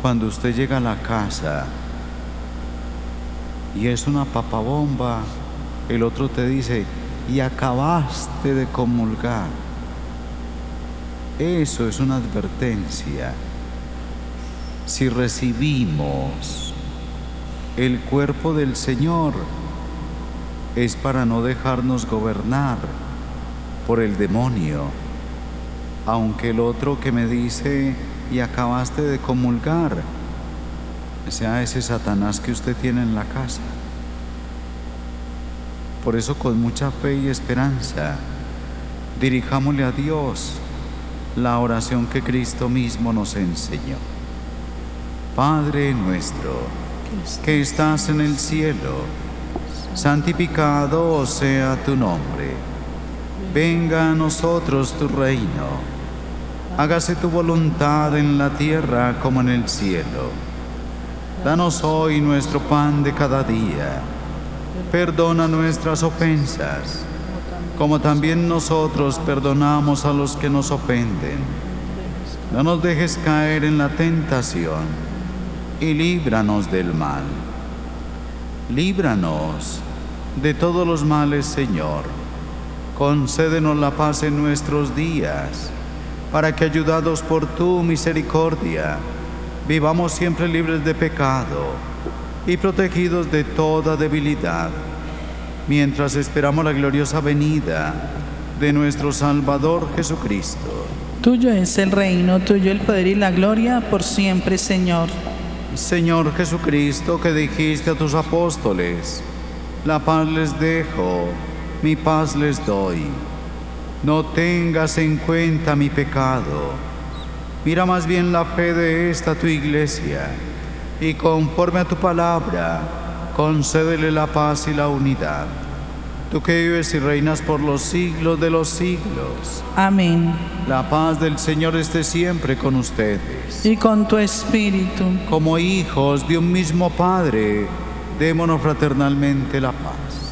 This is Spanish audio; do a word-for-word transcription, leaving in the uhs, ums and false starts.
cuando usted llega a la casa y es una papabomba, el otro te dice, y acabaste de comulgar. Eso es una advertencia. Si recibimos el cuerpo del Señor, es para no dejarnos gobernar por el demonio. Aunque el otro que me dice, y acabaste de comulgar, sea ese Satanás que usted tiene en la casa. Por eso, con mucha fe y esperanza, dirijámosle a Dios la oración que Cristo mismo nos enseñó. Padre nuestro, que estás en el cielo, santificado sea tu nombre. Venga a nosotros tu reino. Hágase tu voluntad en la tierra como en el cielo. Danos hoy nuestro pan de cada día. Perdona nuestras ofensas, como también nosotros perdonamos a los que nos ofenden. No nos dejes caer en la tentación y líbranos del mal. Líbranos de todos los males, Señor. Concédenos la paz en nuestros días, para que, ayudados por tu misericordia, vivamos siempre libres de pecado y protegidos de toda debilidad, mientras esperamos la gloriosa venida de nuestro Salvador Jesucristo. Tuyo es el reino, tuyo el poder y la gloria por siempre, Señor. Señor Jesucristo, que dijiste a tus apóstoles, la paz les dejo, mi paz les doy. No tengas en cuenta mi pecado. Mira más bien la fe de esta tu iglesia, y conforme a tu palabra, concédele la paz y la unidad. Tú que vives y reinas por los siglos de los siglos. Amén. La paz del Señor esté siempre con ustedes. Y con tu espíritu. Como hijos de un mismo Padre, démonos fraternalmente la paz.